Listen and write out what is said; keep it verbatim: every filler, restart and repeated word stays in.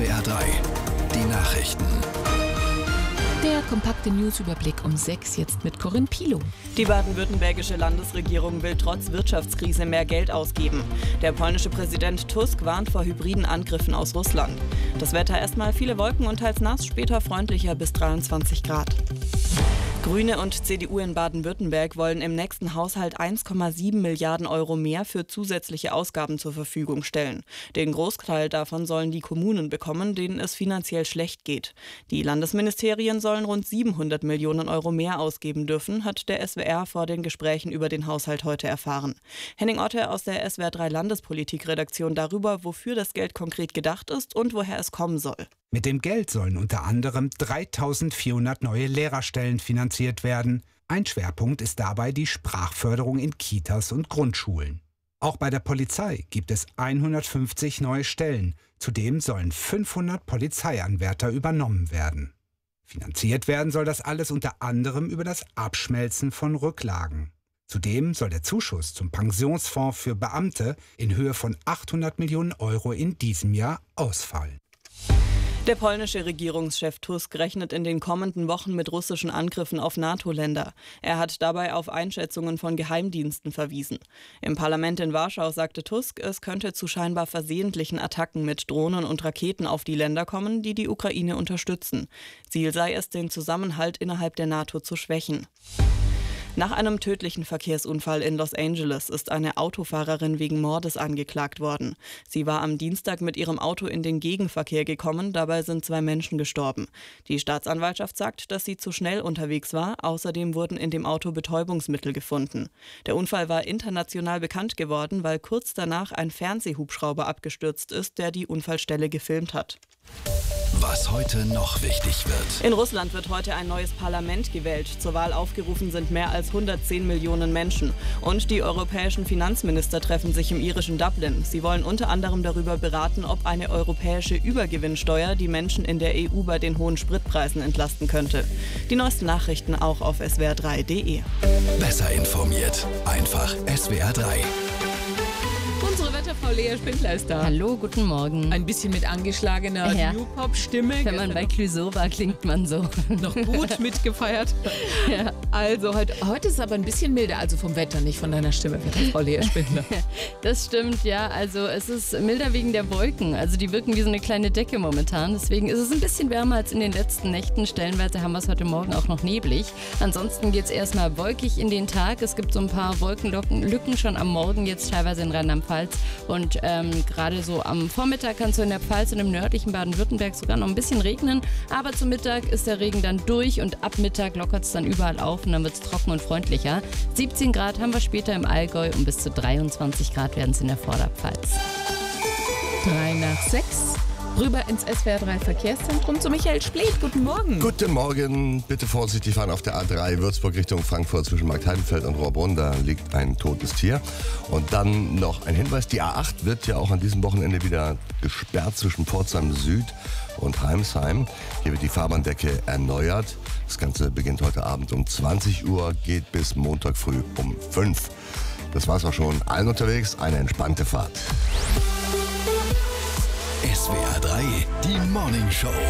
W R drei, die Nachrichten. Der kompakte Newsüberblick um sechs, jetzt mit Corinne Pilow. Die baden-württembergische Landesregierung will trotz Wirtschaftskrise mehr Geld ausgeben. Der polnische Präsident Tusk warnt vor hybriden Angriffen aus Russland. Das Wetter erstmal viele Wolken und teils nass, später freundlicher bis dreiundzwanzig Grad. Grüne und C D U in Baden-Württemberg wollen im nächsten Haushalt eins Komma sieben Milliarden Euro mehr für zusätzliche Ausgaben zur Verfügung stellen. Den Großteil davon sollen die Kommunen bekommen, denen es finanziell schlecht geht. Die Landesministerien sollen rund siebenhundert Millionen Euro mehr ausgeben dürfen, hat der S W R vor den Gesprächen über den Haushalt heute erfahren. Henning Otte aus der S W R drei Landespolitik-Redaktion darüber, wofür das Geld konkret gedacht ist und woher es kommen soll. Mit dem Geld sollen unter anderem dreitausendvierhundert neue Lehrerstellen finanziert werden. Ein Schwerpunkt ist dabei die Sprachförderung in Kitas und Grundschulen. Auch bei der Polizei gibt es hundertfünfzig neue Stellen. Zudem sollen fünfhundert Polizeianwärter übernommen werden. Finanziert werden soll das alles unter anderem über das Abschmelzen von Rücklagen. Zudem soll der Zuschuss zum Pensionsfonds für Beamte in Höhe von achthundert Millionen Euro in diesem Jahr ausfallen. Der polnische Regierungschef Tusk rechnet in den kommenden Wochen mit russischen Angriffen auf NATO-Länder. Er hat dabei auf Einschätzungen von Geheimdiensten verwiesen. Im Parlament in Warschau sagte Tusk, es könnte zu scheinbar versehentlichen Attacken mit Drohnen und Raketen auf die Länder kommen, die die Ukraine unterstützen. Ziel sei es, den Zusammenhalt innerhalb der NATO zu schwächen. Nach einem tödlichen Verkehrsunfall in Los Angeles ist eine Autofahrerin wegen Mordes angeklagt worden. Sie war am Dienstag mit ihrem Auto in den Gegenverkehr gekommen, dabei sind zwei Menschen gestorben. Die Staatsanwaltschaft sagt, dass sie zu schnell unterwegs war, außerdem wurden in dem Auto Betäubungsmittel gefunden. Der Unfall war international bekannt geworden, weil kurz danach ein Fernsehhubschrauber abgestürzt ist, der die Unfallstelle gefilmt hat. Was heute noch wichtig wird. In Russland wird heute ein neues Parlament gewählt. Zur Wahl aufgerufen sind mehr als hundertzehn Millionen Menschen. Und die europäischen Finanzminister treffen sich im irischen Dublin. Sie wollen unter anderem darüber beraten, ob eine europäische Übergewinnsteuer die Menschen in der E U bei den hohen Spritpreisen entlasten könnte. Die neuesten Nachrichten auch auf S W R drei Punkt D E. Besser informiert. Einfach S W R drei. Unsere Wetterfrau Lea Spindler ist da. Hallo, guten Morgen. Ein bisschen mit angeschlagener Ja. New-Pop-Stimme. Wenn man bei Clouseau war, klingt man so. Noch gut mitgefeiert. Ja. Also heute, heute ist es aber ein bisschen milder, also vom Wetter, nicht von deiner Stimme, Wetterfrau Lea Spindler. Das stimmt, ja. Also es ist milder wegen der Wolken. Also die wirken wie so eine kleine Decke momentan. Deswegen ist es ein bisschen wärmer als in den letzten Nächten. Stellenweise haben wir es heute Morgen auch noch neblig. Ansonsten geht es erstmal wolkig in den Tag. Es gibt so ein paar Wolkenlücken schon am Morgen, jetzt teilweise in Rheinland-Pfalz. Und ähm, gerade so am Vormittag kann es so in der Pfalz und im nördlichen Baden-Württemberg sogar noch ein bisschen regnen. Aber zum Mittag ist der Regen dann durch und ab Mittag lockert es dann überall auf und dann wird es trocken und freundlicher. siebzehn Grad haben wir später im Allgäu und bis zu dreiundzwanzig Grad werden es in der Vorderpfalz. Drei nach sechs. Rüber ins S W R drei Verkehrszentrum zu Michael Splet. Guten Morgen. Guten Morgen. Bitte vorsichtig fahren auf der A drei Würzburg Richtung Frankfurt zwischen Marktheidenfeld und Rohrbrunn. Da liegt ein totes Tier. Und dann noch ein Hinweis. Die A acht wird ja auch an diesem Wochenende wieder gesperrt zwischen Pforzheim Süd und Heimsheim. Hier wird die Fahrbahndecke erneuert. Das Ganze beginnt heute Abend um zwanzig Uhr, geht bis Montag früh um fünf. Das war's auch schon. Allen unterwegs eine entspannte Fahrt. S W R drei, die Morning Show.